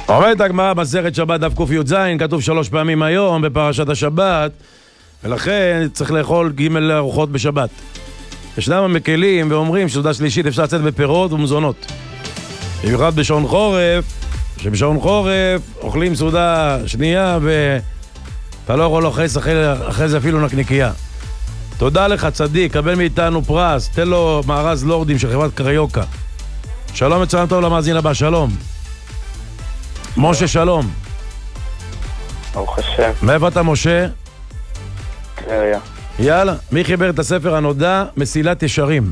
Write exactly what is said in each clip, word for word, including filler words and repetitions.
אומרת הגמרא מסכת שבת דף קי"ז, כתוב שלוש פעמים היום בפרשת השבת, ולכן צריך לאכול ג' ארוחות בשבת. ישנם המקלים ואומרים שסעודה שלישית אפשר לצאת בפירות ומזונות. במיוחד בשעון חורף, שבשעון חורף אוכלים סעודה שנייה ואתה לא יכול לאכול אחרי זה אפילו נקניקייה. תודה לך צדיק, קבל מאיתנו פרס, תן לו מארז לורדים של חברת קריוקה. שלום וצלם טוב למאזין הבא, שלום. משה, שלום. ברוך השם. מאיפה אתה משה? טבריה. יאללה, מי חיבר את הספר הנודע מסילת ישרים?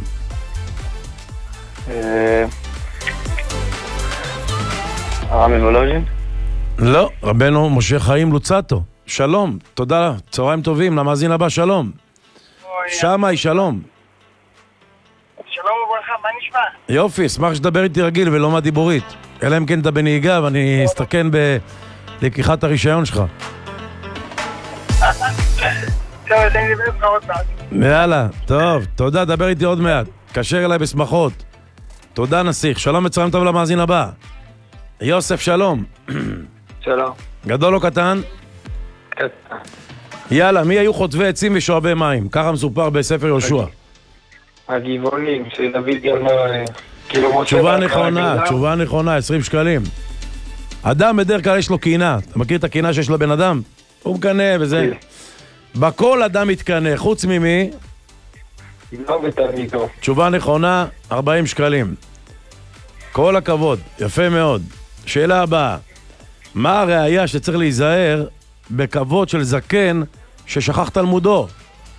הרב מוולוז'ין? לא, רבנו משה חיים לוצטו. שלום, תודה, צהריים טובים למאזין הבא, שלום. שמאי, שלום. שלום וברכה, מה נשמע? יופי, אשמח שתדבר איתי רגיל ולא מהדיבורית. אלא אם כן אתה בנהיגה ואני אסתכן בלקיחת הרישיון שלך. טוב, אני אדבר איתך עוד מעט. יאללה, טוב, תודה, דבר איתי עוד מעט. קשר אליי בשמחות. תודה נסיך, שלום וצהריים טוב למאזין הבא. יוסף, שלום. שלום. גדול או קטן? קטן. יאללה, מי היו חוטבי עצים ושואבי מים? ככה מסופר בספר יהושע. הגבעונים, שדוד גמר, כאילו... תשובה נכונה, תשובה נכונה, עשרים שקלים. אדם בדרך כלל יש לו קינה. אתה מכיר את הקינה שיש לבן אדם? הוא מקנה וזה. בכל אדם מתקנה, חוץ ממי? לא בתלמידו. תשובה נכונה, ארבעים שקלים. כל הכבוד, יפה מאוד. שאלה הבאה, מה הראייה שצריך להיזהר בכבוד של זקן ששכח תלמודו?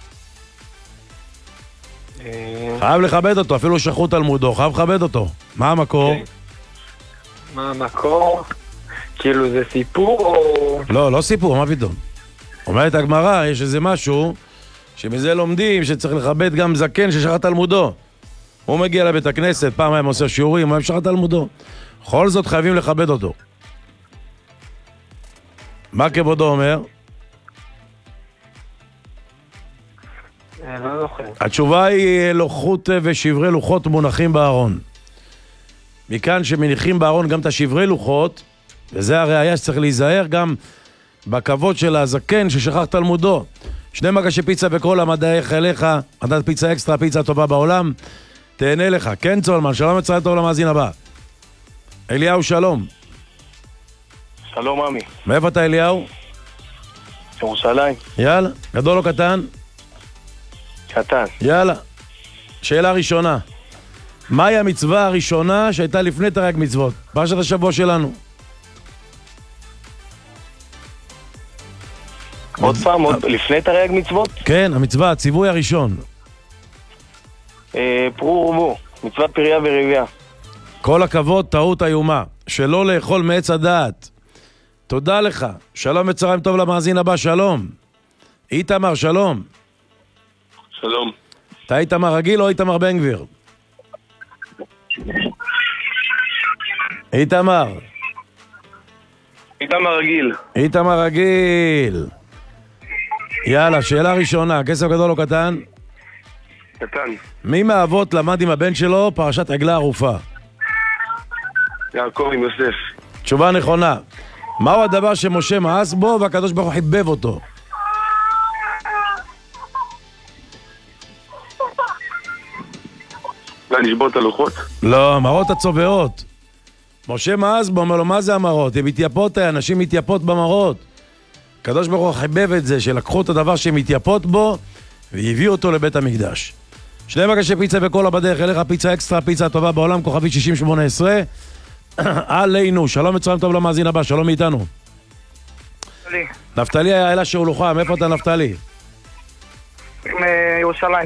חייב לכבד אותו, אפילו שכחו תלמודו, חייב לכבד אותו. מה המקור? מה המקור? כאילו זה סיפור או... לא, לא סיפור, מה פתאום? אומרת הגמרא, יש איזה משהו שמזה לומדים שצריך לכבד גם זקן ששכח תלמודו. הוא מגיע לבית הכנסת, פעם היה עושה שיעורים, הוא היה שכח תלמודו. בכל זאת חייבים לכבד אותו. מה כבודו אומר? לא זוכר. התשובה היא לוחות ושברי לוחות מונחים בארון. מכאן שמניחים בארון גם את השברי לוחות, וזה הראייה שצריך להיזהר גם בכבוד של הזקן ששכח תלמודו. שני מגשי פיצה וכל המדעך אליך, מדעת פיצה אקסטרה, פיצה טובה בעולם, תהנה לך. כן צולמן, שלום וצהריים טוב למאזין הבא. אליהו, שלום. שלום עמי. מאיפה אתה אליהו? ירושלים. יאללה, גדול או קטן? קטן. יאללה, שאלה ראשונה. מהי המצווה הראשונה שהייתה לפני תרי"ג מצוות? פרשת השבוע שלנו. עוד פעם, לפני תרי"ג מצוות? כן, המצווה, הציווי הראשון. פרו ורבו, מצוות פריה ורבייה. כל הכבוד, טעות איומה. שלא לאכול מעץ הדעת. תודה לך. שלום וצהריים טוב למאזין הבא, שלום. איתמר, שלום. שלום. אתה איתמר רגיל או איתמר בן גביר? איתמר. איתמר רגיל. איתמר רגיל. יאללה, שאלה ראשונה, כסף גדול או קטן? קטן. מי מהאבות למד עם הבן שלו פרשת עגלה ערופה? יעקב עם יוסף. תשובה נכונה. מהו הדבר שמשה מאס בו והקדוש ברוך הוא חיבב אותו? לא, לשבור את הלוחות? לא, המראות הצובעות. משה מאס בו, אומר לו, מה זה המראות? הם מתייפות, אנשים מתייפות במראות. הקדוש ברוך הוא חיבב את זה, שלקחו את הדבר שהם מתייפות בו והביאו אותו לבית המקדש. שני מגשי פיצה וכל הבדרך אליך, פיצה אקסטרה, פיצה טובה בעולם, כוכבית שישים שמונה עשרה. עלינו, שלום וצהריים טוב למאזין הבא, שלום מאיתנו. נפתלי. נפתלי היה אלה שהולוכה, מאיפה אתה נפתלי? מירושלים.